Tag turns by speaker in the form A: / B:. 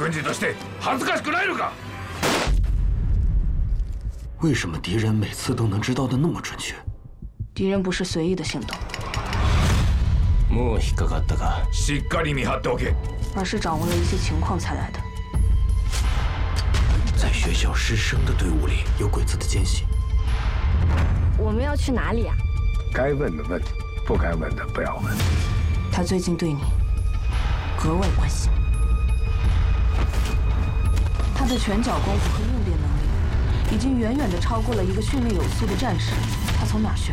A: 軍人として恥ずかしくないのか？
B: 为什么敌人每次都能知道的那么准确？
C: 敌人不是随意的行动，
D: もう引っかかったか？
A: しっかり見張っておけ。
C: 而是掌握了一些情况才来的。
B: 在学校师生的队伍里有鬼子的奸细。
E: 我们要去哪里啊？
F: 该问的问，不该问的不要问。
C: 他最近对你格外关心，他的拳脚功夫和应变能力已经远远地超过了一个训练有素的战士。他从哪学